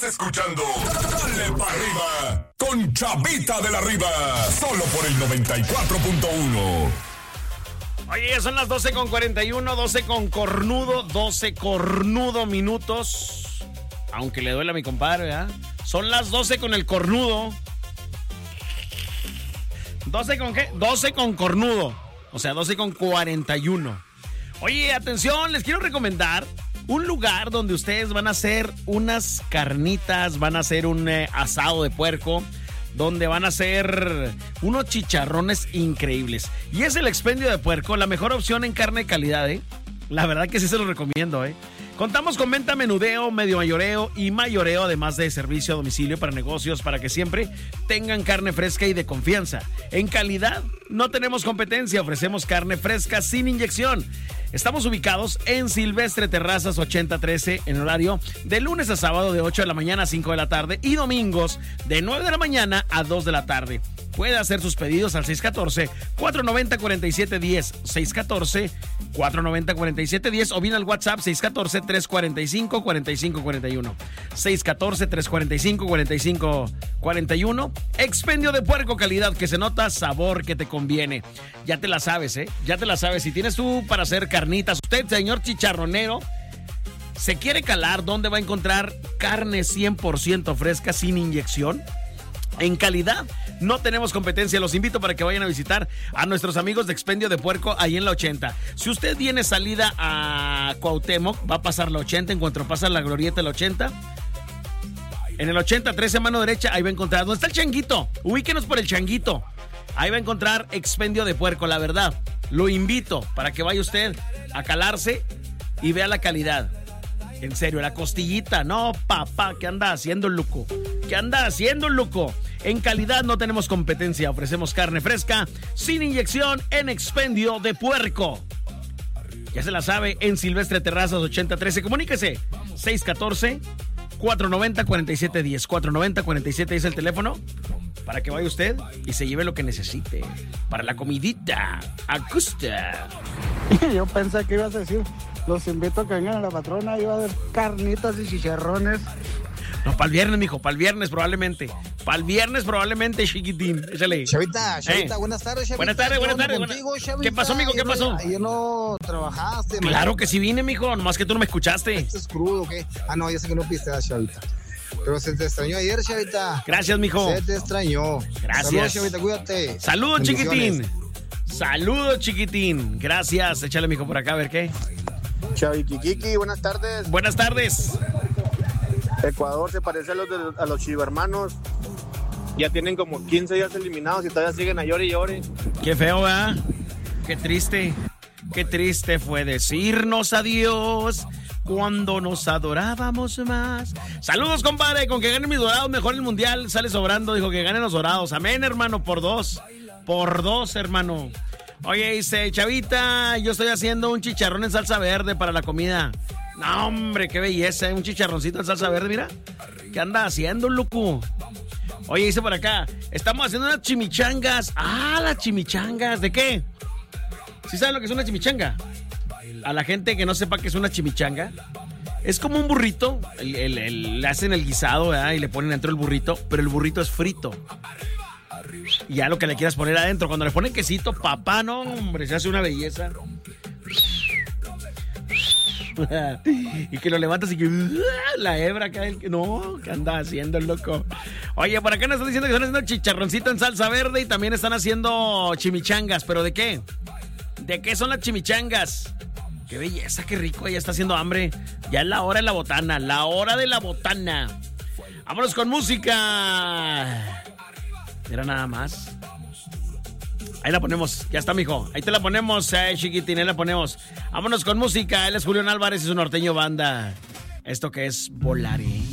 Escuchando Dale pa' Arriba con Chavita de la Riva, solo por el 94.1. Oye, son las 12:41, 12 con cornudo, 12 cornudo minutos. Aunque le duele a mi compadre, ¿verdad? Son las 12 con el cornudo. ¿12 con qué? 12 con cornudo. O sea, 12 con 41. Oye, atención, les quiero recomendar un lugar donde ustedes van a hacer unas carnitas, van a hacer un asado de puerco, donde van a hacer unos chicharrones increíbles. Y es el Expendio de Puerco, la mejor opción en carne de calidad, ¿eh? La verdad que sí se lo recomiendo, ¿eh? Contamos con venta menudeo, medio mayoreo y mayoreo, además de servicio a domicilio para negocios, para que siempre tengan carne fresca y de confianza. En calidad, no tenemos competencia, ofrecemos carne fresca sin inyección. Estamos ubicados en Silvestre Terrazas 8013, en horario de lunes a sábado de 8 de la mañana a 5 de la tarde y domingos de 9 de la mañana a 2 de la tarde. Puede hacer sus pedidos al 614-490-4710, 614-490-4710 o bien al WhatsApp 614-345-4541, 614-345-4541. Expendio de Puerco, calidad que se nota, sabor que te conviene. Ya te la sabes, ¿eh? Ya te la sabes. Si tienes tú para hacer carnitas, usted, señor chicharronero, ¿se quiere calar dónde va a encontrar carne 100% fresca sin inyección? En calidad, no tenemos competencia. Los invito para que vayan a visitar a nuestros amigos de Expendio de Puerco ahí en la 80. Si usted viene salida a Cuauhtémoc, va a pasar la 80. En cuanto pasa la glorieta la 80, en el 80, 13 mano derecha, ahí va a encontrar. ¿Dónde está el changuito? Ubíquenos por el changuito. Ahí va a encontrar Expendio de Puerco, la verdad. Lo invito para que vaya usted a calarse y vea la calidad. En serio, la costillita. No, papá, ¿qué anda haciendo el loco? ¿Qué anda haciendo el loco? En calidad no tenemos competencia. Ofrecemos carne fresca, sin inyección, en Expendio de Puerco. Ya se la sabe, en Silvestre Terrazas 8013. Comuníquese. 614-490-4710. 490-4710 es el teléfono para que vaya usted y se lleve lo que necesite. Para la comidita. Agusta. Yo pensé que ibas a decir, los invito a que vengan a la patrona, iba a haber carnitas y chicharrones. No, para el viernes, mijo, para el viernes probablemente. Para el viernes probablemente, chiquitín. Échale. Chavita, buenas tardes, Chavita. Buenas tardes. Contigo, Chavita. ¿Qué pasó, mijo? ¿Qué pasó? Ayer no trabajaste. Claro que sí vine, mijo, nomás que tú no me escuchaste. ¿Esto es crudo o qué? Ah, no, ya sé que no piste, Chavita. Pero se te extrañó ayer, Chavita. Gracias, mijo. Se te extrañó. Gracias. Saludos, Chavita, cuídate. Saludos, chiquitín. Saludos, chiquitín. Gracias. Échale, mijo, por acá, a ver qué. Chavikikiki, buenas tardes. Buenas tardes. Ecuador se parece a los chivermanos. Ya tienen como 15 días eliminados y todavía siguen a llore y llore. Qué feo, ¿verdad? Qué triste. Qué triste fue decirnos adiós cuando nos adorábamos más. Saludos, compadre. Con que ganen mis dorados, mejor el mundial. Sale sobrando. Dijo que ganen los dorados. Amén, hermano, por 2. Por 2, hermano. Oye, dice, Chavita, yo estoy haciendo un chicharrón en salsa verde para la comida. No, hombre, qué belleza, un chicharroncito en salsa verde, mira. ¿Qué anda haciendo, loco? Oye, dice por acá, estamos haciendo unas chimichangas. Ah, las chimichangas, ¿de qué? ¿Sí saben lo que es una chimichanga? A la gente que no sepa qué es una chimichanga, es como un burrito. Le hacen el guisado, ¿verdad? Y le ponen dentro el burrito, pero el burrito es frito. Y ya lo que le quieras poner adentro. Cuando le ponen quesito, papá, no, hombre, se hace una belleza. Y que lo levantas y que la hebra cae. No, ¿qué anda haciendo el loco? Oye, por acá nos están diciendo que están haciendo chicharroncito en salsa verde y también están haciendo chimichangas. ¿Pero de qué? ¿De qué son las chimichangas? Qué belleza, qué rico, ya está haciendo hambre. Ya es la hora de la botana, la hora de la botana. Vámonos con música. Era nada más. Ahí la ponemos, ya está, mijo. Ahí te la ponemos, chiquitín, ahí la ponemos. Vámonos con música. Él es Julián Álvarez y su Norteño Banda. Esto que es Volaré.